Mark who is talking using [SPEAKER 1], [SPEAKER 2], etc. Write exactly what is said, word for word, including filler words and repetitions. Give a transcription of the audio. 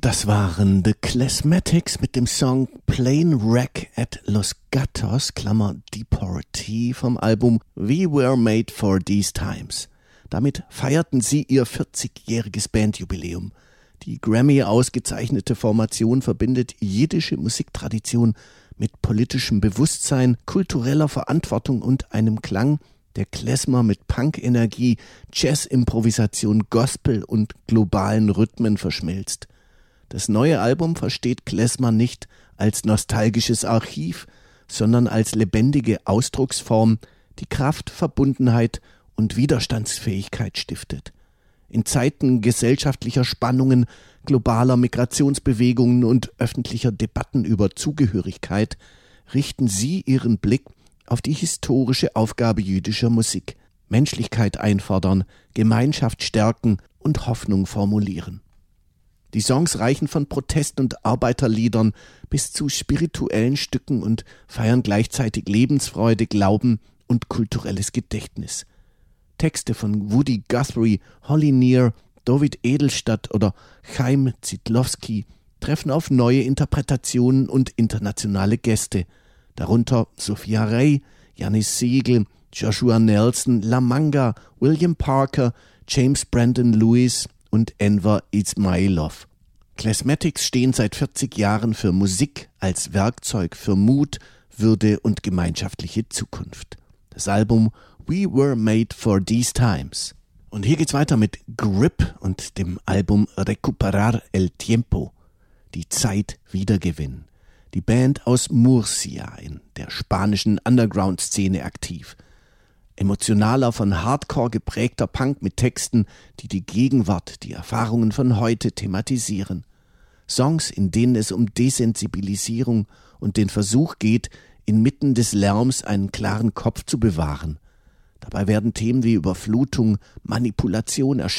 [SPEAKER 1] Das waren The Klezmatics mit dem Song Plane Wreck at Los Gatos, Klammer Deportee, vom Album We Were Made for These Times. Damit feierten sie ihr vierzigjähriges Bandjubiläum. Die Grammy-ausgezeichnete Formation verbindet jiddische Musiktradition mit politischem Bewusstsein, kultureller Verantwortung und einem Klang, der Klezmer mit Punk-Energie, Jazz-Improvisation, Gospel und globalen Rhythmen verschmilzt. Das neue Album versteht Klezmer nicht als nostalgisches Archiv, sondern als lebendige Ausdrucksform, die Kraft, Verbundenheit und Widerstandsfähigkeit stiftet. In Zeiten gesellschaftlicher Spannungen, globaler Migrationsbewegungen und öffentlicher Debatten über Zugehörigkeit richten sie ihren Blick auf die historische Aufgabe jüdischer Musik: Menschlichkeit einfordern, Gemeinschaft stärken und Hoffnung formulieren. Die Songs reichen von Protest- und Arbeiterliedern bis zu spirituellen Stücken und feiern gleichzeitig Lebensfreude, Glauben und kulturelles Gedächtnis. Texte von Woody Guthrie, Holly Near, David Edelstadt oder Chaim Zitlowski treffen auf neue Interpretationen und internationale Gäste, darunter Sophia Ray, Janis Siegel, Joshua Nelson, La Manga, William Parker, James Brandon Lewis und Enver Ismailov. Klezmatics stehen seit vierzig Jahren für Musik als Werkzeug für Mut, Würde und gemeinschaftliche Zukunft. Das Album We Were Made for These Times. Und hier geht's weiter mit Grip und dem Album Recuperar el Tiempo, die Zeit wiedergewinnen. Die Band aus Murcia in der spanischen Underground-Szene aktiv. Emotionaler, von Hardcore geprägter Punk mit Texten, die die Gegenwart, die Erfahrungen von heute thematisieren. Songs, in denen es um Desensibilisierung und den Versuch geht, inmitten des Lärms einen klaren Kopf zu bewahren. Dabei werden Themen wie Überflutung, Manipulation, Erschöpfung,